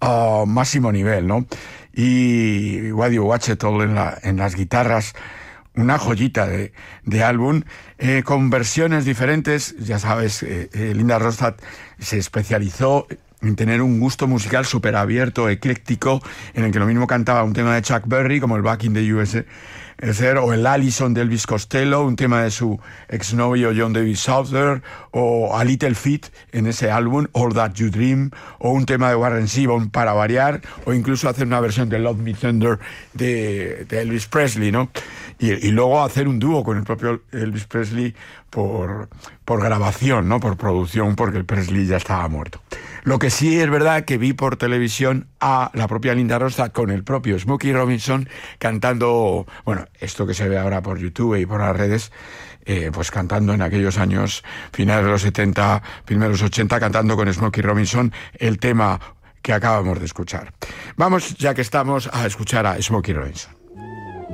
máximo nivel, ¿no? Y What You Watch It All en las guitarras, una joyita de álbum, con versiones diferentes. Ya sabes, Linda Ronstadt se especializó en tener un gusto musical súper abierto, ecléctico, en el que lo mismo cantaba un tema de Chuck Berry, como el Back in the USA, o el Allison de Elvis Costello, un tema de su exnovio John David Souther, o A Little Feat en ese álbum, All That You Dream, o un tema de Warren Zevon para variar, o incluso hacer una versión de Love Me Tender de Elvis Presley, ¿no? Y luego hacer un dúo con el propio Elvis Presley por grabación, ¿no? Por producción, porque el Presley ya estaba muerto. Lo que sí es verdad que vi por televisión a la propia Linda Ronstadt con el propio Smokey Robinson cantando, bueno, esto que se ve ahora por YouTube y por las redes, pues cantando en aquellos años, finales de los 70, primeros 80, cantando con Smokey Robinson el tema que acabamos de escuchar. Vamos, ya que estamos, a escuchar a Smokey Robinson.